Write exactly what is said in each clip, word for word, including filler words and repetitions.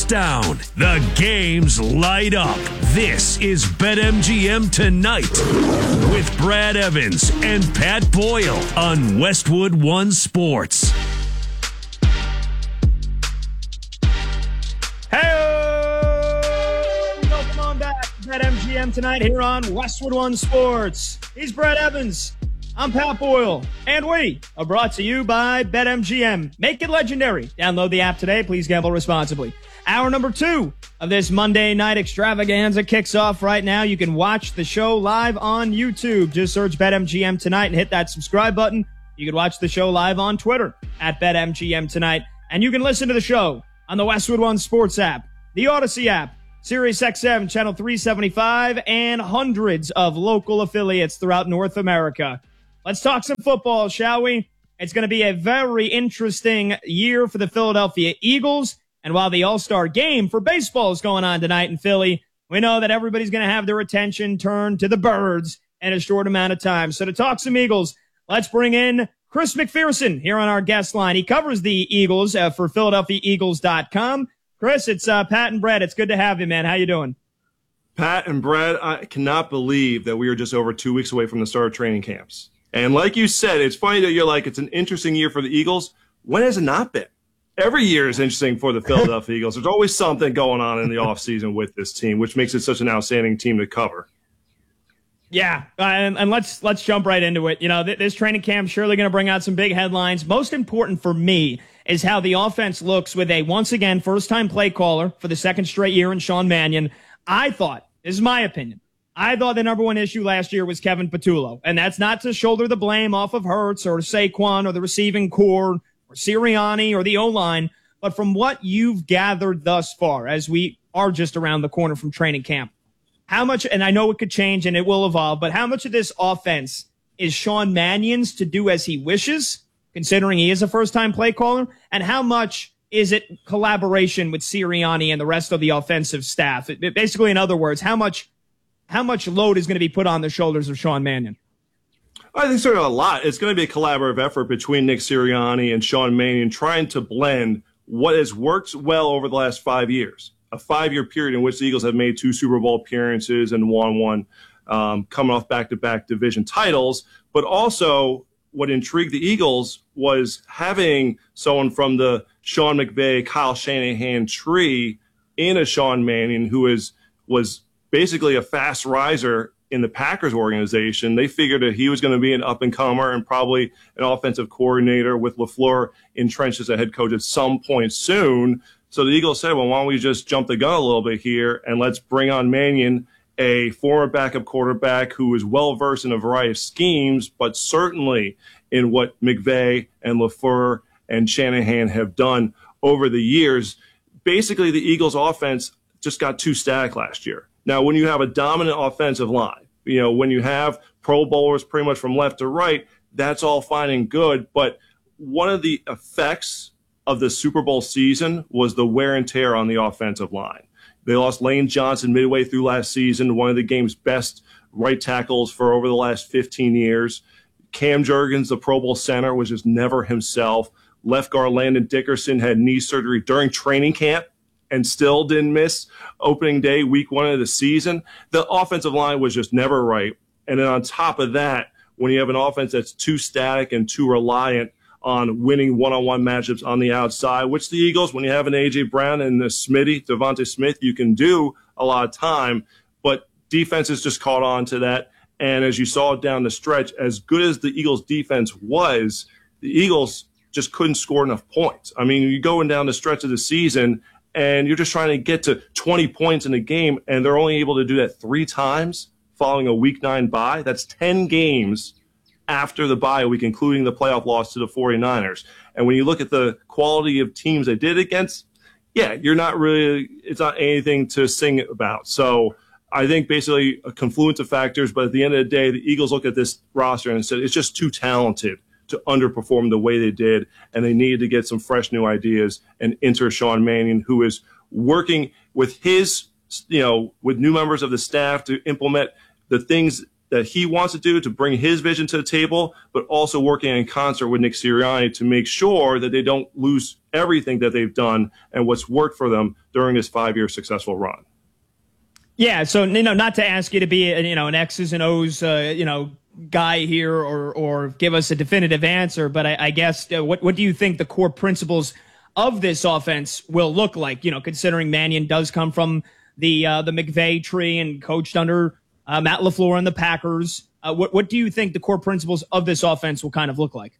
goes down. The games light up. This is BetMGM Tonight with Brad Evans and Pat Boyle on Westwood One Sports. Hey, welcome on back to BetMGM Tonight here on Westwood One Sports. He's Brad Evans. I'm Pat Boyle, and we are brought to you by BetMGM. Make it legendary. Download the app today. Please gamble responsibly. Hour number two of this Monday night extravaganza kicks off right now. You can watch the show live on YouTube. Just search BetMGM Tonight and hit that subscribe button. You can watch the show live on Twitter at BetMGM Tonight. And you can listen to the show on the Westwood One Sports app, the Odyssey app, Sirius X M, Channel three seventy-five, and hundreds of local affiliates throughout North America. Let's talk some football, shall we? It's going to be a very interesting year for the Philadelphia Eagles. And while the All-Star game for baseball is going on tonight in Philly, we know that everybody's going to have their attention turned to the Birds in a short amount of time. So to talk some Eagles, let's bring in Chris McPherson here on our guest line. He covers the Eagles uh, for Philadelphia Eagles dot com. Chris, it's uh, Pat and Brad. It's good to have you, man. How you doing? Pat and Brad, I cannot believe that we are just over two weeks away from the start of training camps. And like you said, it's funny that you're like, it's an interesting year for the Eagles. When has it not been? Every year is interesting for the Philadelphia Eagles. There's always something going on in the offseason with this team, which makes it such an outstanding team to cover. Yeah, uh, and, and let's let's jump right into it. You know, th- this training camp surely going to bring out some big headlines. Most important for me is how the offense looks with a, once again, first-time play caller for the second straight year in Sean Mannion. I thought, this is my opinion, I thought the number one issue last year was Kevin Patullo, and that's not to shoulder the blame off of Hurts or Saquon or the receiving core or Sirianni or the O-line, but from what you've gathered thus far, as we are just around the corner from training camp, how much, and I know it could change and it will evolve, but how much of this offense is Sean Mannion's to do as he wishes, considering he is a first-time play caller, and how much is it collaboration with Sirianni and the rest of the offensive staff? It, it, basically, in other words, how much How much load is going to be put on the shoulders of Sean Mannion? I think sort of a lot. It's going to be a collaborative effort between Nick Sirianni and Sean Mannion trying to blend what has worked well over the last five years, a five-year period in which the Eagles have made two Super Bowl appearances and won one, um, coming off back-to-back division titles. But also what intrigued the Eagles was having someone from the Sean McVay, Kyle Shanahan tree in a Sean Mannion who is was – basically a fast riser in the Packers organization. They figured that he was going to be an up-and-comer and probably an offensive coordinator with LaFleur entrenched as a head coach at some point soon. So the Eagles said, well, why don't we just jump the gun a little bit here and let's bring on Mannion, a former backup quarterback who is well-versed in a variety of schemes, but certainly in what McVay and LaFleur and Shanahan have done over the years. Basically, the Eagles' offense just got too static last year. Now, when you have a dominant offensive line, you know, when you have Pro Bowlers pretty much from left to right, that's all fine and good. But one of the effects of the Super Bowl season was the wear and tear on the offensive line. They lost Lane Johnson midway through last season, one of the game's best right tackles for over the last fifteen years. Cam Jurgens, the Pro Bowl center, was just never himself. Left guard Landon Dickerson had knee surgery during training camp and still didn't miss opening day, week one of the season. The offensive line was just never right. And then on top of that, when you have an offense that's too static and too reliant on winning one-on-one matchups on the outside, which the Eagles, when you have an A J. Brown and the Smitty, Devontae Smith, you can do a lot of time. But defenses just caught on to that. And as you saw down the stretch, as good as the Eagles' defense was, the Eagles just couldn't score enough points. I mean, you're going down the stretch of the season, and you're just trying to get to twenty points in a game, and they're only able to do that three times following a week nine bye. That's ten games after the bye week, including the playoff loss to the 49ers. And when you look at the quality of teams they did against, yeah, you're not really – it's not anything to sing about. So I think basically a confluence of factors, but at the end of the day, the Eagles looked at this roster and said it's just too talented to underperform the way they did, and they needed to get some fresh new ideas and enter Sean Mannion, who is working with his, you know, with new members of the staff to implement the things that he wants to do to bring his vision to the table, but also working in concert with Nick Sirianni to make sure that they don't lose everything that they've done and what's worked for them during this five-year successful run. Yeah, so you know, not to ask you to be you know an X's and O's uh, you know guy here or or give us a definitive answer, but I, I guess uh, what what do you think the core principles of this offense will look like? You know, considering Mannion does come from the uh, the McVay tree and coached under uh, Matt LaFleur and the Packers. Uh, what what do you think the core principles of this offense will kind of look like?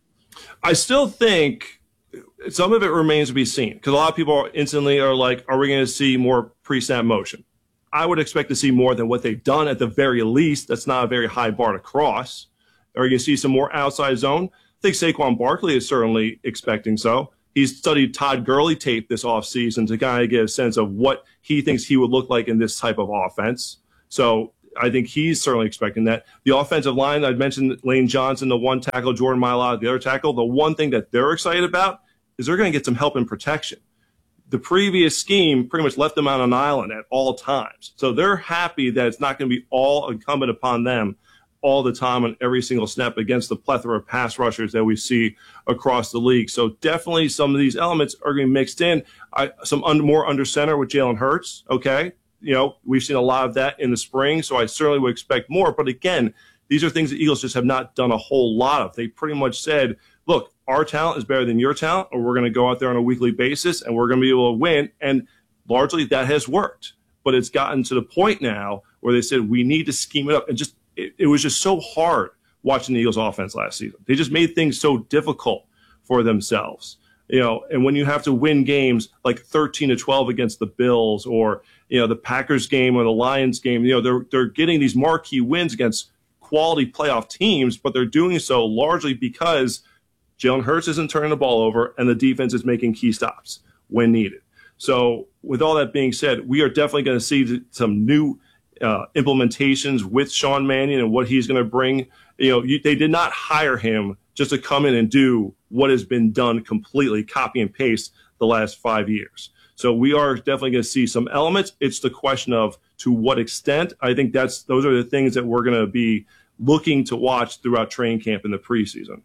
I still think some of it remains to be seen because a lot of people are instantly are like, are we going to see more pre-snap motion? I would expect to see more than what they've done at the very least. That's not a very high bar to cross. Are you going to see some more outside zone? I think Saquon Barkley is certainly expecting so. He's studied Todd Gurley tape this offseason to kind of get a sense of what he thinks he would look like in this type of offense. So I think he's certainly expecting that. The offensive line, I mentioned Lane Johnson, the one tackle, Jordan Mailata, the other tackle. The one thing that they're excited about is they're going to get some help in protection. The previous scheme pretty much left them on an island at all times. So they're happy that it's not going to be all incumbent upon them all the time on every single snap against the plethora of pass rushers that we see across the league. So definitely some of these elements are going to be mixed in. I, some un, more under center with Jalen Hurts, okay? You know, we've seen a lot of that in the spring, so I certainly would expect more. But again, these are things the Eagles just have not done a whole lot of. They pretty much said, look, our talent is better than your talent, or we're going to go out there on a weekly basis, and we're going to be able to win. And largely that has worked. But it's gotten to the point now where they said we need to scheme it up. And just it, it was just so hard watching the Eagles offense last season. They just made things so difficult for themselves. You know, and when you have to win games like thirteen to twelve against the Bills or, you know, the Packers game or the Lions game, you know, they're they're getting these marquee wins against quality playoff teams, but they're doing so largely because Jalen Hurts isn't turning the ball over and the defense is making key stops when needed. So with all that being said, we are definitely going to see some new uh, implementations with Sean Mannion and what he's going to bring. You know, you, they did not hire him just to come in and do what has been done completely, copy and paste the last five years. So we are definitely going to see some elements. It's the question of to what extent. I think that's those are the things that we're going to be looking to watch throughout training camp in the preseason.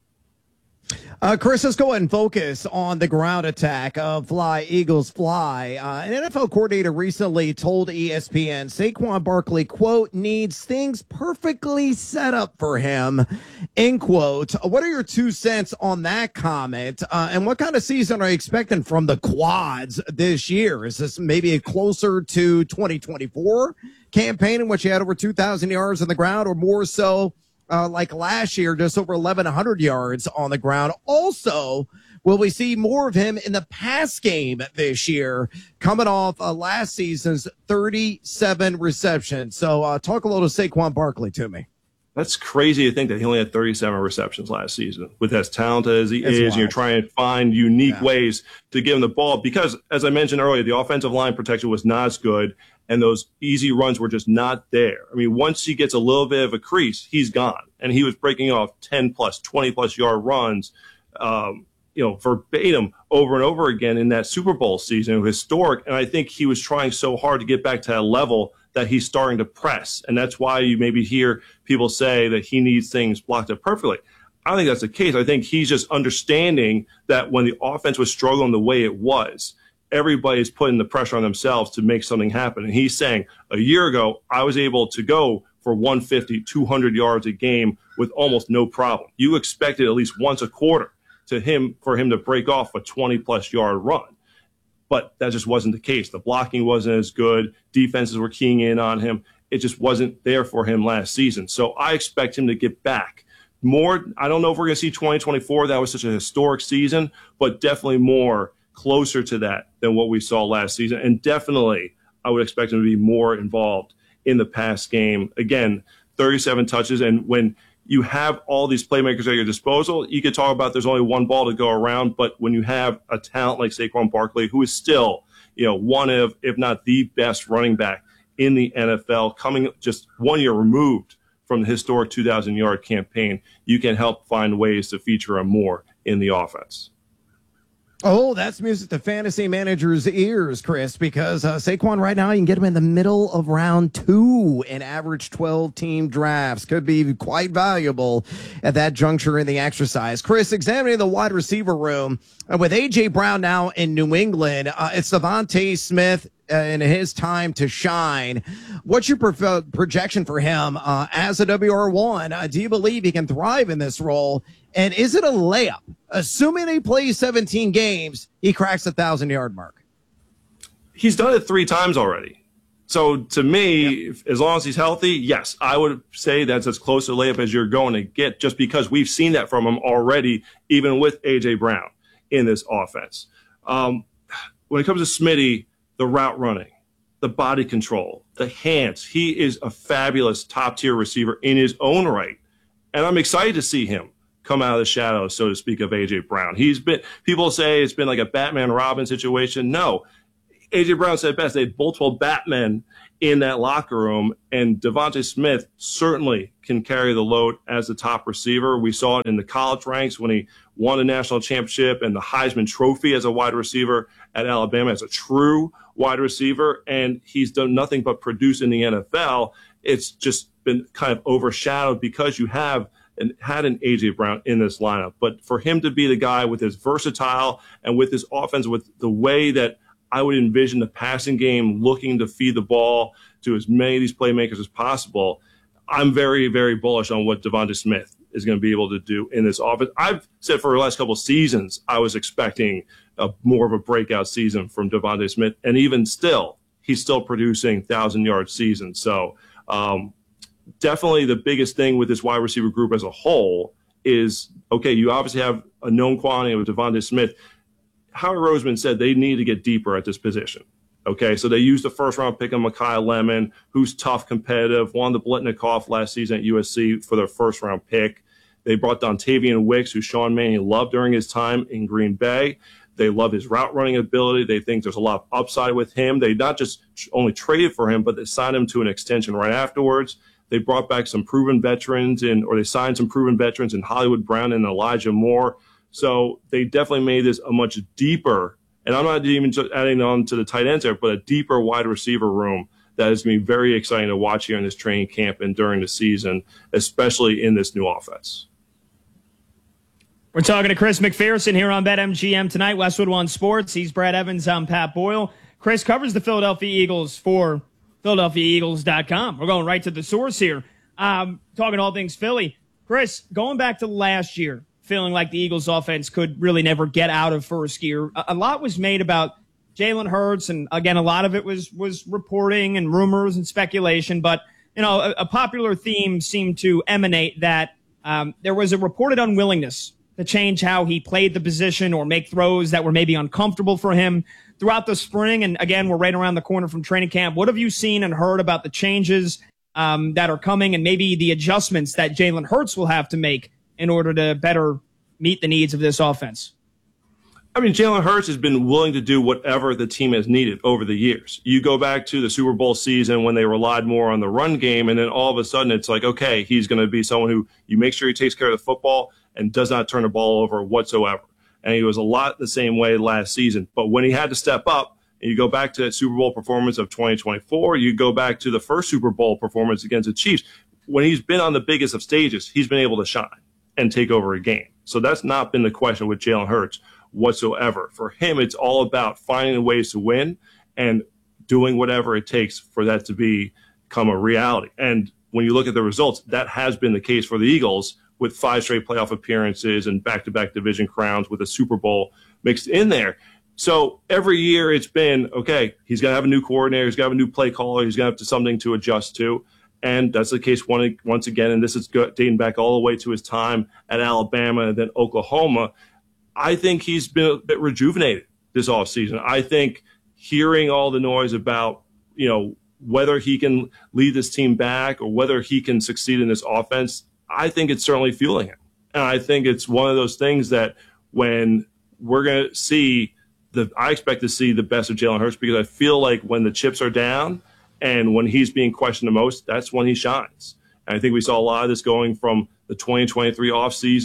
Uh, Chris, let's go ahead and focus on the ground attack of Fly, Eagles Fly. Uh, an N F L coordinator recently told E S P N Saquon Barkley, quote, needs things perfectly set up for him, end quote. What are your two cents on that comment? Uh, and what kind of season are you expecting from the quads this year? Is this maybe closer to twenty twenty-four campaign in which you had over two thousand yards on the ground, or more so Uh, like last year, just over eleven hundred yards on the ground? Also, will we see more of him in the pass game this year, coming off uh, last season's thirty-seven receptions? So uh, talk a little Saquon Barkley to me. That's crazy to think that he only had thirty-seven receptions last season with as talented as he That's is. wild. And you're trying to find unique Yeah. ways to give him the ball because, as I mentioned earlier, the offensive line protection was not as good. And those easy runs were just not there. I mean, once he gets a little bit of a crease, he's gone. And he was breaking off ten plus, twenty plus yard runs, um, you know, verbatim over and over again in that Super Bowl season, historic. And I think he was trying so hard to get back to that level that he's starting to press. And that's why you maybe hear people say that he needs things blocked up perfectly. I don't think that's the case. I think he's just understanding that when the offense was struggling the way it was, everybody's putting the pressure on themselves to make something happen. And he's saying, a year ago, I was able to go for one fifty, two hundred yards a game with almost no problem. You expected at least once a quarter to him for him to break off a twenty plus yard run. But that just wasn't the case. The blocking wasn't as good. Defenses were keying in on him. It just wasn't there for him last season. So I expect him to get back more. I don't know if we're going to see twenty twenty-four. That was such a historic season, but definitely more closer to that than what we saw last season. And definitely I would expect him to be more involved in the pass game. Again, thirty-seven touches. And when you have all these playmakers at your disposal, you could talk about there's only one ball to go around. But when you have a talent like Saquon Barkley, who is still, you know, one of, if not the best running back in the N F L, coming just one year removed from the historic two thousand yard campaign, you can help find ways to feature him more in the offense. Oh, that's music to fantasy managers' ears, Chris, because uh, Saquon right now, you can get him in the middle of round two in average twelve-team drafts. Could be quite valuable at that juncture in the exercise. Chris, examining the wide receiver room, uh, with A J. Brown now in New England, uh, it's Devontae Smith uh, in his time to shine. What's your pro- projection for him uh, as a W R one? Uh, do you believe he can thrive in this role? And is it a layup? Assuming he plays seventeen games, he cracks the thousand-yard mark. He's done it three times already. So to me, yep. if, as long as he's healthy, yes, I would say that's as close to a layup as you're going to get, just because we've seen that from him already, even with A J. Brown in this offense. Um, when it comes to Smitty, the route running, the body control, the hands, he is a fabulous top-tier receiver in his own right. And I'm excited to see him come out of the shadows, so to speak, of A J. Brown. He's been, people say it's been like a Batman Robin situation. No, A J. Brown said best. They had multiple Batmen in that locker room, and Devontae Smith certainly can carry the load as the top receiver. We saw it in the college ranks when he won the national championship and the Heisman Trophy as a wide receiver at Alabama, as a true wide receiver, and he's done nothing but produce in the N F L. It's just been kind of overshadowed because you have and had an A J. Brown in this lineup. But for him to be the guy with his versatile and with his offense, with the way that I would envision the passing game looking to feed the ball to as many of these playmakers as possible, I'm very, very bullish on what Devontae Smith is going to be able to do in this offense. I've said for the last couple of seasons, I was expecting a, more of a breakout season from Devontae Smith. And even still, he's still producing thousand-yard seasons. So, um, definitely the biggest thing with this wide receiver group as a whole is, okay, you obviously have a known quantity with Devontae Smith. Howie Roseman said they need to get deeper at this position. Okay, so they used the first-round pick on Mekhi Lemon, who's tough, competitive, won the Blitnikoff last season at U S C for their first-round pick. They brought Dontavian Wicks, who Sean Mannion loved during his time in Green Bay. They love his route-running ability. They think there's a lot of upside with him. They not just only traded for him, but they signed him to an extension right afterwards. They brought back some proven veterans, in, or they signed some proven veterans in Hollywood Brown and Elijah Moore. So they definitely made this a much deeper, and I'm not even just adding on to the tight ends there, but a deeper wide receiver room that is going to be very exciting to watch here in this training camp and during the season, especially in this new offense. We're talking to Chris McPherson here on BetMGM tonight, Westwood One Sports. He's Brad Evans. I'm Pat Boyle. Chris covers the Philadelphia Eagles for Philadelphia Eagles dot com. We're going right to the source here. Um, talking all things Philly. Chris, going back to last year, feeling like the Eagles offense could really never get out of first gear. A, a lot was made about Jalen Hurts, and again, a lot of it was was reporting and rumors and speculation. But, you know, a, a popular theme seemed to emanate that um, there was a reported unwillingness to change how he played the position or make throws that were maybe uncomfortable for him throughout the spring. And again, we're right around the corner from training camp. What have you seen and heard about the changes um, that are coming and maybe the adjustments that Jalen Hurts will have to make in order to better meet the needs of this offense? I mean, Jalen Hurts has been willing to do whatever the team has needed over the years. You go back to the Super Bowl season when they relied more on the run game, and then all of a sudden it's like, okay, he's going to be someone who you make sure he takes care of the football and does not turn the ball over whatsoever. And he was a lot the same way last season. But when he had to step up, and you go back to that Super Bowl performance of twenty twenty-four, you go back to the first Super Bowl performance against the Chiefs, when he's been on the biggest of stages, he's been able to shine and take over a game. So that's not been the question with Jalen Hurts whatsoever. For him, it's all about finding ways to win and doing whatever it takes for that to be, become a reality. And when you look at the results, that has been the case for the Eagles with five straight playoff appearances and back-to-back division crowns with a Super Bowl mixed in there. So every year it's been, okay, he's going to have a new coordinator, he's going to have a new play caller, he's going to have to, something to adjust to. And that's the case one, once again, and this is dating back all the way to his time at Alabama and then Oklahoma. I think he's been a bit rejuvenated this offseason. I think hearing all the noise about, you know, whether he can lead this team back or whether he can succeed in this offense, I think it's certainly fueling him. And I think it's one of those things that when we're going to see the, I expect to see the best of Jalen Hurts, because I feel like when the chips are down and when he's being questioned the most, that's when he shines. And I think we saw a lot of this going from the twenty twenty-three offseason,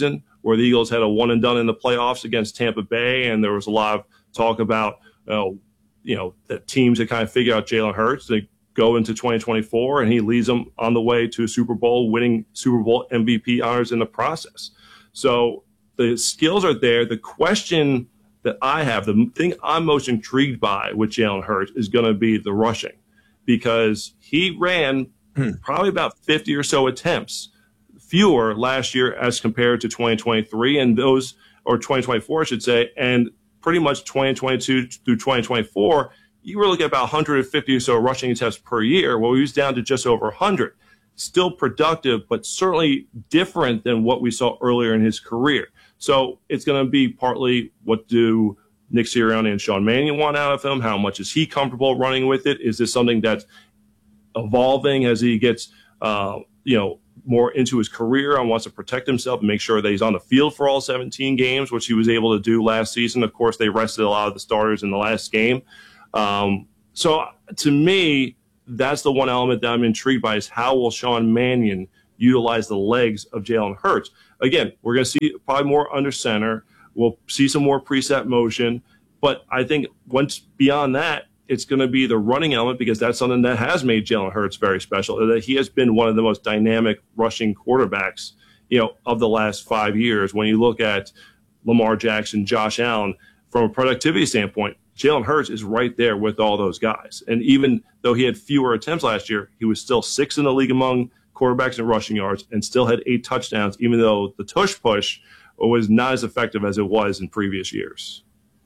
where the Eagles had a one and done in the playoffs against Tampa Bay, and there was a lot of talk about, uh, you know, that teams that kind of figure out Jalen Hurts. They go into twenty twenty-four, and he leads them on the way to a Super Bowl, winning Super Bowl M V P honors in the process. So the skills are there. The question that I have, the thing I'm most intrigued by with Jalen Hurts is going to be the rushing, because he ran probably about fifty or so attempts fewer last year as compared to twenty twenty-three, and those, or twenty twenty-four, I should say, and pretty much twenty twenty-two through twenty twenty-four, you were looking at about one hundred fifty or so rushing attempts per year. Well, he was down to just over one hundred. Still productive, but certainly different than what we saw earlier in his career. So it's going to be partly, what do Nick Sirianni and Sean Mannion want out of him? How much is he comfortable running with it? Is this something that's evolving as he gets, uh, you know, more into his career and wants to protect himself and make sure that he's on the field for all seventeen games, which he was able to do last season? Of course, they rested a lot of the starters in the last game. Um, so to me, that's the one element that I'm intrigued by, is how will Sean Mannion utilize the legs of Jalen Hurts? Again, we're going to see probably more under center. We'll see some more preset motion. But I think once beyond that, it's going to be the running element, because that's something that has made Jalen Hurts very special, that he has been one of the most dynamic rushing quarterbacks, you know, of the last five years. When you look at Lamar Jackson, Josh Allen, from a productivity standpoint, Jalen Hurts is right there with all those guys. And even though he had fewer attempts last year, he was still sixth in the league among quarterbacks in rushing yards and still had eight touchdowns, even though the tush push was not as effective as it was in previous years.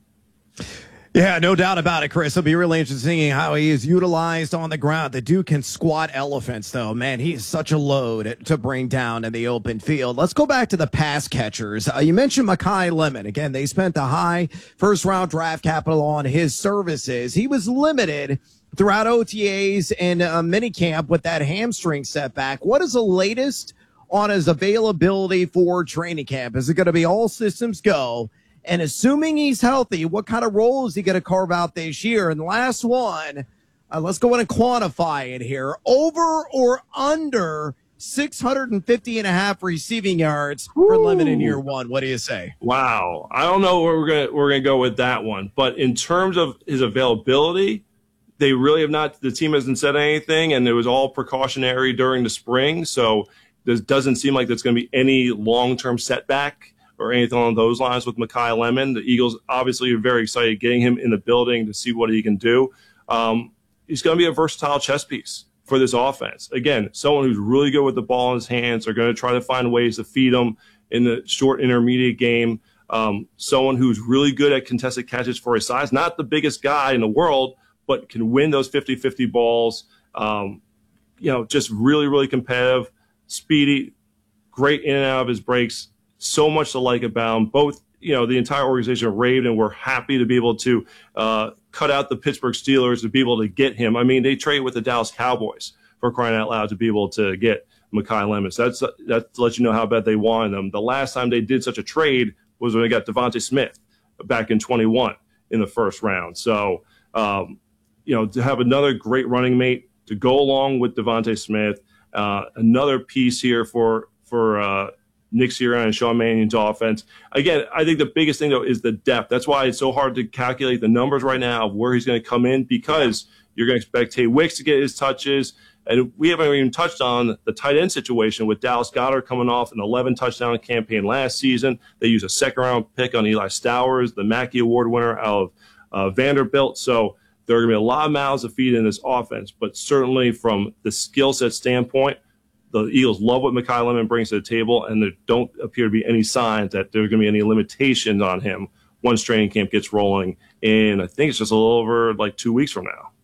Yeah, no doubt about it, Chris. It'll be really interesting how he is utilized on the ground. The dude can squat elephants, though. Man, he is such a load to bring down in the open field. Let's go back to the pass catchers. Uh, you mentioned Makai Lemon. Again, they spent the high first-round draft capital on his services. He was limited throughout O T As and uh, minicamp with that hamstring setback. What is the latest on his availability for training camp? Is it going to be all systems go? And assuming he's healthy, what kind of role is he going to carve out this year? And the last one, uh, let's go in and quantify it here. Over or under six hundred fifty and a half receiving yards Ooh. for Lemon in year one. What do you say? Wow. I don't know where we're going to, we're going to go with that one. But in terms of his availability, they really have not, the team hasn't said anything, and it was all precautionary during the spring. So there doesn't seem like there's going to be any long-term setback or anything along those lines with Makai Lemon. The Eagles obviously are very excited getting him in the building to see what he can do. Um, he's going to be a versatile chess piece for this offense. Again, someone who's really good with the ball in his hands. They're going to try to find ways to feed him in the short intermediate game. Um, someone who's really good at contested catches for his size. Not the biggest guy in the world, but can win those fifty-fifty balls. Um, you know, just really, really competitive, speedy, great in and out of his breaks. So much to like about him. Both, you know, the entire organization raved and were happy to be able to uh, cut out the Pittsburgh Steelers to be able to get him. I mean, they traded with the Dallas Cowboys, for crying out loud, to be able to get Makai Lemon. So that's, that lets you know how bad they wanted him. The last time they did such a trade was when they got Devontae Smith back in twenty-one in the first round. So, um, you know, to have another great running mate to go along with Devontae Smith, uh, another piece here for, for, uh, Nick Sirianni and Sean Mannion's offense. Again, I think the biggest thing, though, is the depth. That's why it's so hard to calculate the numbers right now of where he's going to come in, because you're going to expect Tay Wicks to get his touches. And we haven't even touched on the tight end situation with Dallas Goedert coming off an eleven touchdown campaign last season. They used a second-round pick on Eli Stowers, the Mackey Award winner out of uh, Vanderbilt. So there are going to be a lot of mouths to feed in this offense. But certainly from the skill set standpoint, the Eagles love what Makai Lemon brings to the table, and there don't appear to be any signs that there are going to be any limitations on him once training camp gets rolling. And I think it's just a little over like two weeks from now.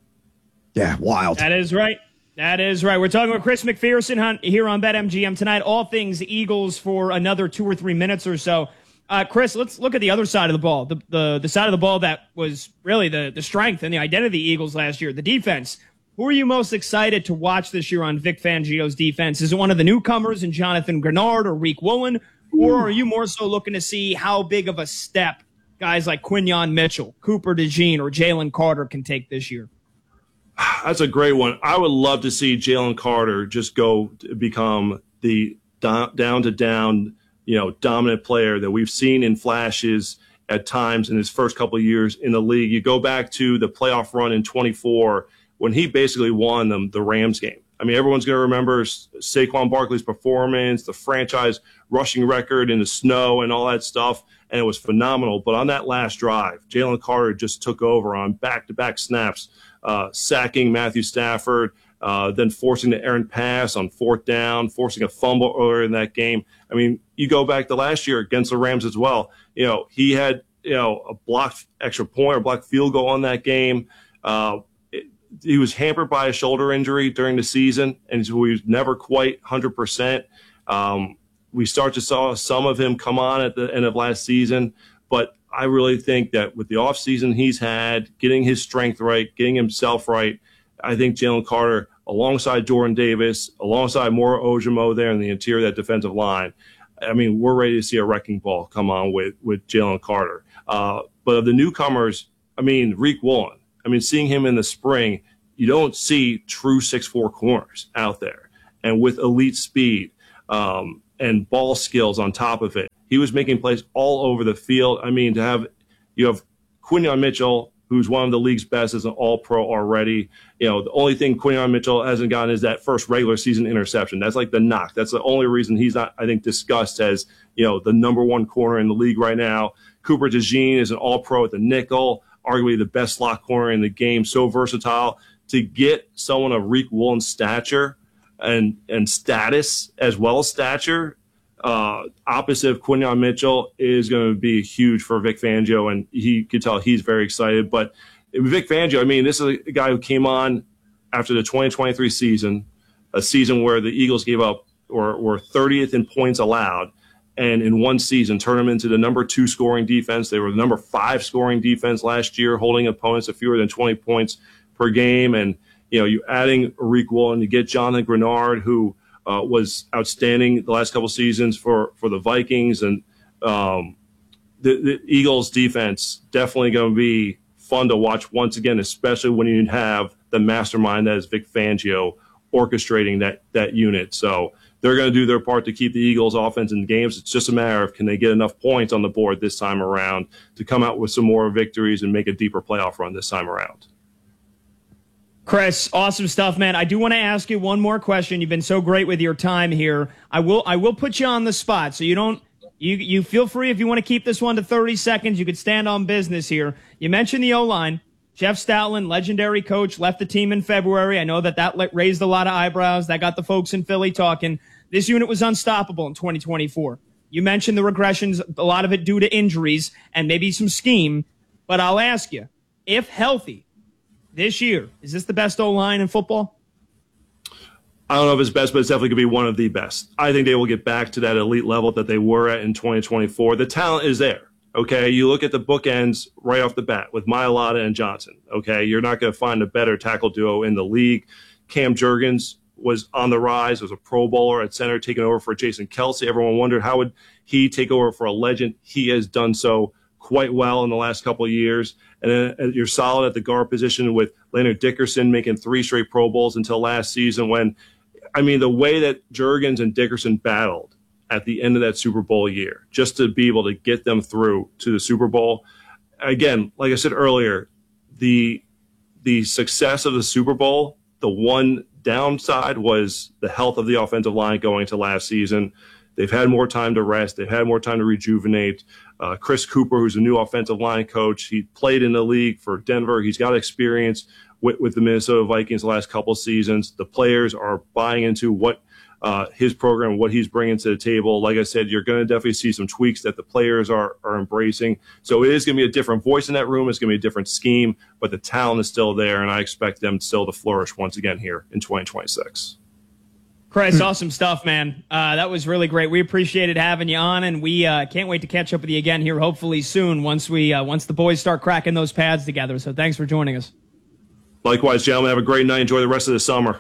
Yeah, wild. That is right. That is right. We're talking with Chris McPherson here on BetMGM tonight. All things Eagles for another two or three minutes or so. Uh, Chris, let's look at the other side of the ball, the the, the side of the ball that was really the, the strength and the identity of the Eagles last year, the defense. Who are you most excited to watch this year on Vic Fangio's defense? Is it one of the newcomers in Jonathan Grenard or Reek Woolen? Or are you more so looking to see how big of a step guys like Quinyon Mitchell, Cooper DeJean, or Jalen Carter can take this year? That's a great one. I would love to see Jalen Carter just go to become the down to down you know, dominant player that we've seen in flashes at times in his first couple of years in the league. You go back to the playoff run in twenty-four when he basically won them the Rams game. I mean, everyone's going to remember Saquon Barkley's performance, the franchise rushing record in the snow and all that stuff, and it was phenomenal. But on that last drive, Jalen Carter just took over on back-to-back snaps, uh, sacking Matthew Stafford, uh, then forcing the errant pass on fourth down, forcing a fumble earlier in that game. I mean, you go back to last year against the Rams as well. You know, he had, you know, a blocked extra point or blocked field goal on that game. Uh, He was hampered by a shoulder injury during the season, and so he was never quite one hundred percent. Um, we start to saw some of him come on at the end of last season, but I really think that with the offseason he's had, getting his strength right, getting himself right, I think Jalen Carter, alongside Jordan Davis, alongside Moro Ojomo there in the interior of that defensive line, I mean, we're ready to see a wrecking ball come on with, with Jalen Carter. Uh, but of the newcomers, I mean, Riq Woolen. I mean, seeing him in the spring, you don't see true six four corners out there. And with elite speed um, and ball skills on top of it, he was making plays all over the field. I mean, to have you have Quinyon Mitchell, who's one of the league's best as an all-pro already. You know, the only thing Quinyon Mitchell hasn't gotten is that first regular season interception. That's like the knock. That's the only reason he's not, I think, discussed as, you know, the number one corner in the league right now. Cooper DeJean is an all-pro at the nickel, arguably the best slot corner in the game, so versatile. To get someone of Riq Woolen's stature and and status as well as stature uh, opposite of Quinyon Mitchell is going to be huge for Vic Fangio, and he could tell he's very excited. But Vic Fangio, I mean, this is a guy who came on after the twenty twenty-three season, a season where the Eagles gave up or were thirtieth in points allowed, and in one season turned them into the number two scoring defense. They were the number five scoring defense last year, holding opponents to fewer than twenty points per game. And, you know, you adding Riq Woolen, you get Jonathan Grenard, who uh, was outstanding the last couple seasons for, for the Vikings. And um, the, the Eagles defense definitely going to be fun to watch once again, especially when you have the mastermind that is Vic Fangio orchestrating that, that unit. So they're going to do their part to keep the Eagles offense in games. It's just a matter of can they get enough points on the board this time around to come out with some more victories and make a deeper playoff run this time around. Chris, awesome stuff, man. I do want to ask you one more question. You've been so great with your time here. I will I will put you on the spot, so you don't you you feel free if you want to keep this one to thirty seconds. You could stand on business here. You mentioned the O-line. Jeff Stoutland, legendary coach, left the team in February. I know that that raised a lot of eyebrows. That got the folks in Philly talking. This unit was unstoppable in twenty twenty-four. You mentioned the regressions, a lot of it due to injuries and maybe some scheme. But I'll ask you, if healthy, this year, is this the best O-line in football? I don't know if it's best, but it's definitely going to be one of the best. I think they will get back to that elite level that they were at in twenty twenty-four. The talent is there, okay? You look at the bookends right off the bat with Mailata and Johnson, okay? You're not going to find a better tackle duo in the league. Cam Jurgens was on the rise, was a Pro Bowler at center, taking over for Jason Kelce. Everyone wondered how would he take over for a legend. He has done so quite well in the last couple of years. And then you're solid at the guard position with Leonard Dickerson making three straight Pro Bowls until last season when, I mean, the way that Jurgens and Dickerson battled at the end of that Super Bowl year, just to be able to get them through to the Super Bowl. Again, like I said earlier, the the success of the Super Bowl, the one downside was the health of the offensive line going into last season. They've had more time to rest. They've had more time to rejuvenate. Uh, Chris Cooper, who's a new offensive line coach, he played in the league for Denver. He's got experience with, with the Minnesota Vikings the last couple of seasons. The players are buying into what uh, his program, what he's bringing to the table. Like I said, you're going to definitely see some tweaks that the players are, are embracing. So it is going to be a different voice in that room. It's going to be a different scheme, but the talent is still there, and I expect them still to flourish once again here in twenty twenty-six. Chris, awesome stuff, man. Uh, that was really great. We appreciated having you on, and we uh, can't wait to catch up with you again here hopefully soon once we uh, once the boys start cracking those pads together. So thanks for joining us. Likewise, gentlemen. Have a great night. Enjoy the rest of the summer.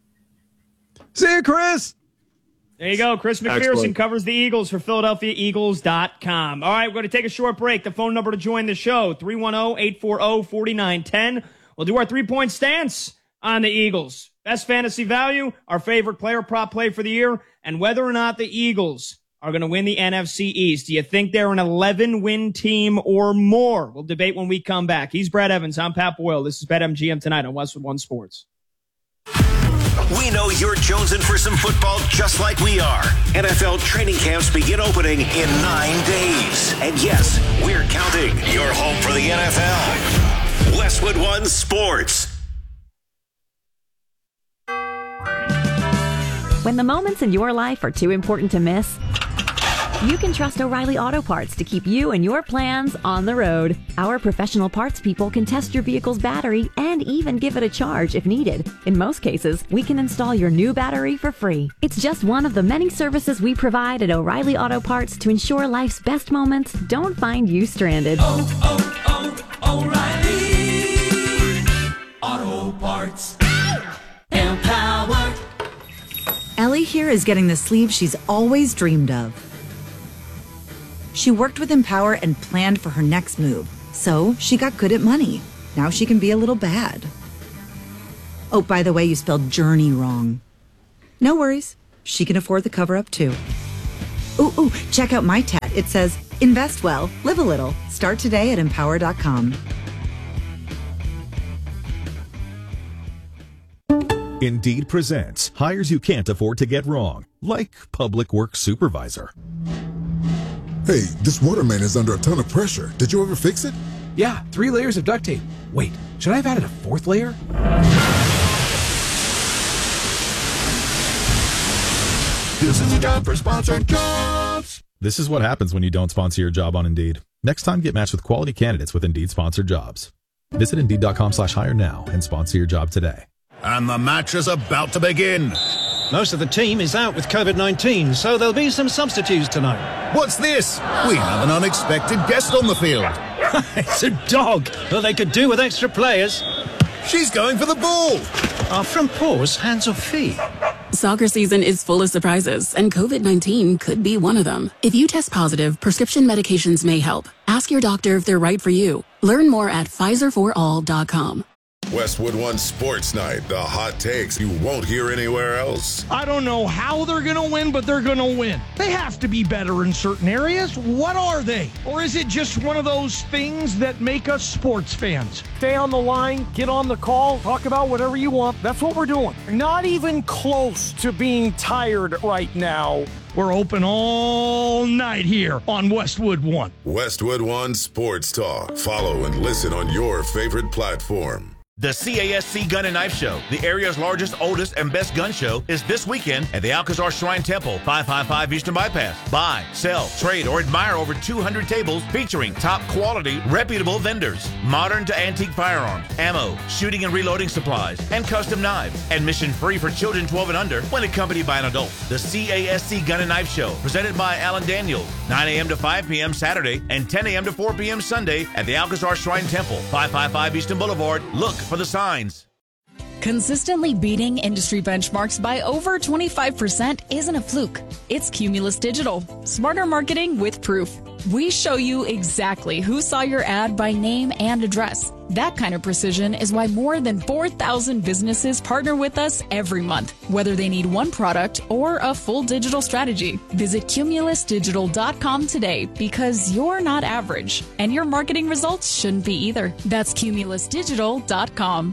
See you, Chris. There you go. Chris McPherson Excellent. covers the Eagles for Philadelphia Eagles dot com. All right, we're going to take a short break. The phone number to join the show, three one zero, eight four zero, four nine one zero. We'll do our three-point stance on the Eagles. Best fantasy value, our favorite player prop play for the year, and whether or not the Eagles are going to win the N F C East? Do you think they're an eleven-win team or more? We'll debate when we come back. He's Brad Evans. I'm Pat Boyle. This is BetMGM Tonight on Westwood One Sports. We know you're jonesing for some football just like we are. N F L training camps begin opening in nine days. And yes, we're counting. Your home for the N F L. Westwood One Sports. When the moments in your life are too important to miss, you can trust O'Reilly Auto Parts to keep you and your plans on the road. Our professional parts people can test your vehicle's battery and even give it a charge if needed. In most cases, we can install your new battery for free. It's just one of the many services we provide at O'Reilly Auto Parts to ensure life's best moments don't find you stranded. Oh, oh, oh, O'Reilly Auto Parts. Empower. Ellie here is getting the sleeve she's always dreamed of. She worked with Empower and planned for her next move, so she got good at money. Now she can be a little bad. Oh, by the way, you spelled journey wrong. No worries. She can afford the cover-up, too. Ooh, ooh, check out my tat. It says, invest well, live a little. Start today at empower dot com. Indeed presents hires you can't afford to get wrong, like public works supervisor. Hey, this water main is under a ton of pressure. Did you ever fix it? Yeah, three layers of duct tape. Wait, should I have added a fourth layer? This is a job for sponsored jobs. This is what happens when you don't sponsor your job on Indeed. Next time, get matched with quality candidates with Indeed sponsored jobs. Visit Indeed.com slash hire now and sponsor your job today. And the match is about to begin. Most of the team is out with COVID nineteen, so there'll be some substitutes tonight. What's this? We have an unexpected guest on the field. It's a dog. Well, they could do with extra players. She's going for the ball. Our front paws, hands or feet. Soccer season is full of surprises, and COVID nineteen could be one of them. If you test positive, prescription medications may help. Ask your doctor if they're right for you. Learn more at Pfizer for all dot com. Westwood One Sports Night, the hot takes you won't hear anywhere else. I don't know how they're going to win, but they're going to win. They have to be better in certain areas. What are they? Or is it just one of those things that make us sports fans? Stay on the line, get on the call, talk about whatever you want. That's what we're doing. Not even close to being tired right now. We're open all night here on Westwood One. Westwood One Sports Talk. Follow and listen on your favorite platform. The C A S C Gun and Knife Show, the area's largest, oldest, and best gun show, is this weekend at the Alcazar Shrine Temple, five five five Eastern Bypass. Buy, sell, trade, or admire over two hundred tables featuring top quality, reputable vendors, modern to antique firearms, ammo, shooting and reloading supplies, and custom knives. Admission free for children twelve and under when accompanied by an adult. The C A S C Gun and Knife Show, presented by Alan Daniels, nine a.m. to five p.m. Saturday and ten a.m. to four p.m. Sunday at the Alcazar Shrine Temple, five five five Eastern Boulevard. Look for the signs. Consistently beating industry benchmarks by over twenty-five percent isn't a fluke. It's Cumulus Digital. Smarter marketing with proof. We show you exactly who saw your ad by name and address. That kind of precision is why more than four thousand businesses partner with us every month, whether they need one product or a full digital strategy. Visit cumulus digital dot com today because you're not average, and your marketing results shouldn't be either. That's cumulus digital dot com.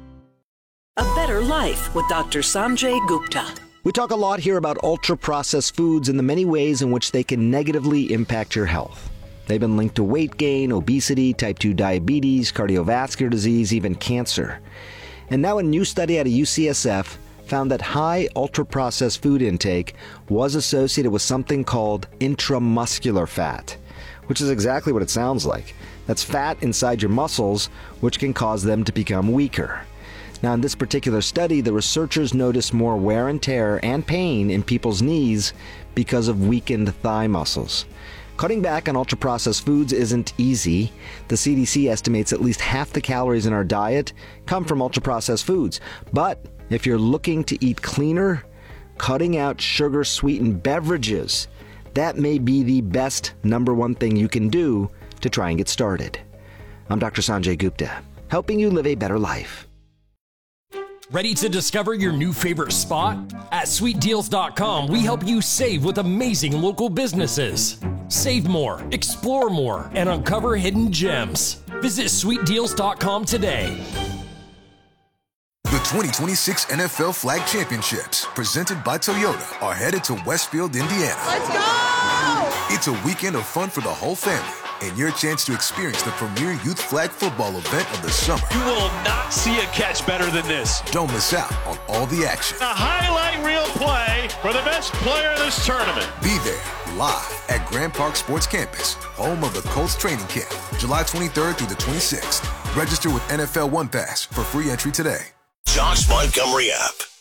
A Better Life with Doctor Sanjay Gupta. We talk a lot here about ultra-processed foods and the many ways in which they can negatively impact your health. They've been linked to weight gain, obesity, type two diabetes, cardiovascular disease, even cancer. And now a new study out of U C S F found that high ultra-processed food intake was associated with something called intramuscular fat, which is exactly what it sounds like. That's fat inside your muscles, which can cause them to become weaker. Now, in this particular study, the researchers noticed more wear and tear and pain in people's knees because of weakened thigh muscles. Cutting back on ultra-processed foods isn't easy. The C D C estimates at least half the calories in our diet come from ultra-processed foods. But if you're looking to eat cleaner, cutting out sugar-sweetened beverages, that may be the best number one thing you can do to try and get started. I'm Doctor Sanjay Gupta, helping you live a better life. Ready to discover your new favorite spot? At sweet deals dot com, we help you save with amazing local businesses. Save more, explore more, and uncover hidden gems. Visit sweet deals dot com today. The twenty twenty-six N F L Flag Championships, presented by Toyota, are headed to Westfield, Indiana. Let's go! It's a weekend of fun for the whole family, and your chance to experience the premier youth flag football event of the summer. You will not see a catch better than this. Don't miss out on all the action. A highlight reel play for the best player in this tournament. Be there live at Grand Park Sports Campus, home of the Colts training camp, July twenty-third through the twenty-sixth. Register with N F L One Pass for free entry today. Josh Montgomery app.